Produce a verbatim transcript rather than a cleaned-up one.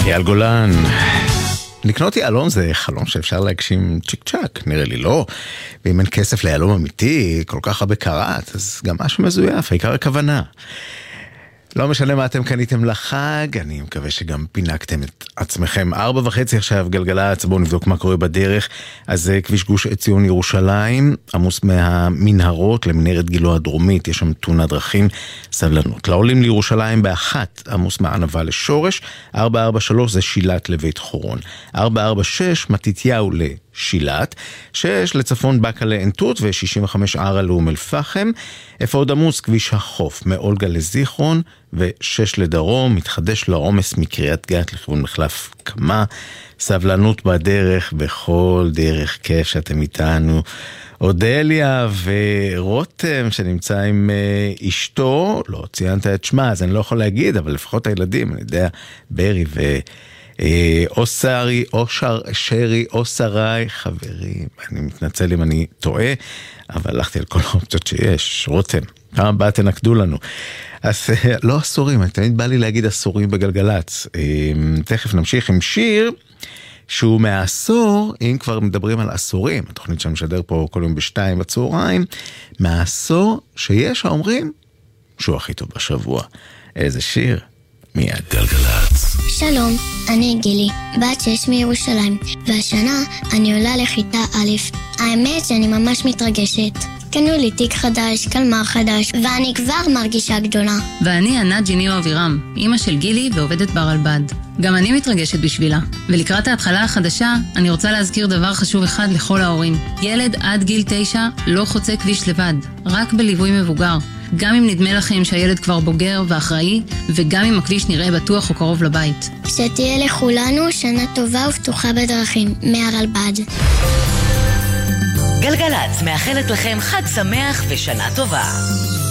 אייל גולן. לקנות יעלום זה חלום שאפשר להגשים צ'יק צ'ק, נראה לי לא. ואם אין כסף ליעלום אמיתי, כל כך הרבה קראת, אז גם משהו מזויף, העיקר הכוונה. לא משנה מה אתם קניתם לחג, אני מקווה שגם פינקתם את עצמכם. ארבע וחצי עכשיו גלגלצ, בואו נבדוק מה קורה בדרך. אז כביש גוש עציון ירושלים, עמוס מהמנהרות למנהרת גילו הדרומית, יש שם תאונת דרכים, סבלנות. לעולים לירושלים באחת, עמוס מהענבה לשורש, ארבע ארבע שלוש זה שילת לבית חורון, ארבע ארבע שש מתיתיהו לשילת, שש לצפון בקה לענתות ו-שישים וחמש ערה לאום אל פחם, איפה עוד עמוס כביש החוף מאולגה לזיכרון, ושש לדרום, מתחדש לעומס מקריית גת לכיוון מחלף כמה, סבלנות בדרך, בכל דרך כיף שאתם איתנו. אודליה ורותם שנמצא עם אשתו, לא ציינת את שמה, אז אני לא יכול להגיד, אבל לפחות הילדים, אני יודע, ברי ו... או שרי, או שר, שרי, או שרי, חברים, אני מתנצל אם אני טועה, אבל הלכתי על כל האופציות שיש. רותם, פעם הבאה תנקדו לנו. אז לא אסורים, אני תמיד בא לי להגיד אסורים בגלגלץ. תכף נמשיך עם שיר שהוא מהעשור, אם כבר מדברים על עשורים, התוכנית שאני משדר פה כל יום בשתיים בצהריים, מהעשור שיש האומרים שהוא הכי טוב בשבוע. איזה שיר? מיד. גלגלץ. שלום, אני גילי, בת שש מירושלים, והשנה אני עולה לכיתה א'. האמת שאני ממש מתרגשת. קנו לי תיק חדש, קלמר חדש, ואני כבר מרגישה גדולה. ואני ענת ג'יניו אבירם, אמא של גילי ועובדת ברלב"ד. גם אני מתרגשת בשבילה. ולקראת ההתחלה החדשה, אני רוצה להזכיר דבר חשוב אחד לכל ההורים. ילד עד גיל תשע לא חוצה כביש לבד, רק בליווי מבוגר. גם אם נדמה לכם שהילד כבר בוגר ואחראי, וגם אם הכביש נראה בטוח או קרוב לבית. שתהיה לכולנו שנה טובה ופתוחה בדרכים, מהרלב"ד. גלגלץ מאחלת לכם חג שמח ושנה טובה.